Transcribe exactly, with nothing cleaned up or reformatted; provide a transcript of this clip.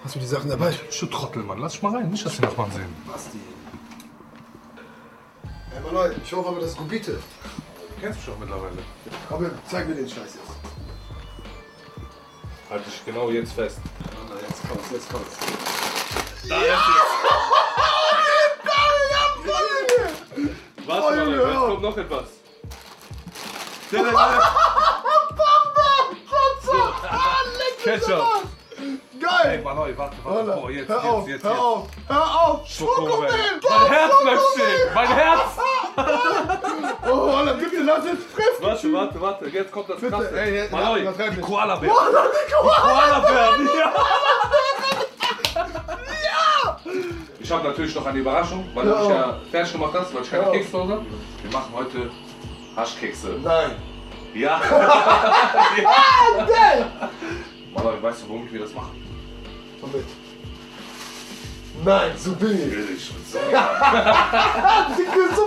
Hast du die Sachen dabei? Du Trottel, Mann. Lass dich mal rein. Nicht, dass die Nachbarn sehen. Basti. Hey, Mann, ich hoffe aber, das ist Gubite. Du kennst mich schon mittlerweile. Aber zeig mir den Scheiß jetzt. Halt dich genau jetzt fest. Na, jetzt kommt's, jetzt kommt's. Da ja! Warte mal, jetzt kommt noch etwas. Ketchup! Geil! Ey, Mann, warte, warte. Boah, jetzt, hör jetzt, auf, jetzt, hör jetzt. auf, hör auf! Schokomel! Schokomel! Mein Herz möchte stehen! Mein Herz! Oh, Alter, bitte lass jetzt fressen! Warte, warte, warte. Jetzt kommt das Bitte, Krasse. ey, ey, Malloy, übertreib die nicht. Koala-Bären. Koala, die Koala! Koala-Bären, ja! Ich habe natürlich noch eine Überraschung, weil du mich ja fertig gemacht hast, weil ich keine Ja. Kekse zu Hause habe. Wir machen heute Haschkekse. Nein! Ja! Ah, geil! Malloy, weißt du, womit wir das machen? Womit? Nein, so billig! Billig. So. Dicke, so